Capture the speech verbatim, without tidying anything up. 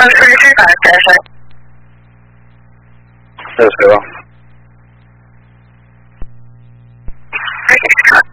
分出去打单身。 这是谁吧？ 哎，